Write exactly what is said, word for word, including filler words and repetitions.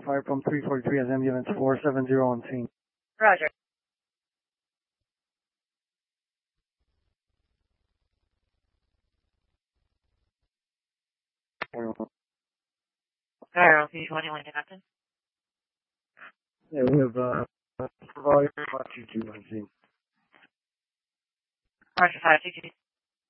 Fire Pump three forty-three as ambulance four seven zero on scene. Roger. Fire P twenty-one to Captain. Yeah, we have uh, volume two two on scene. Roger, five two two.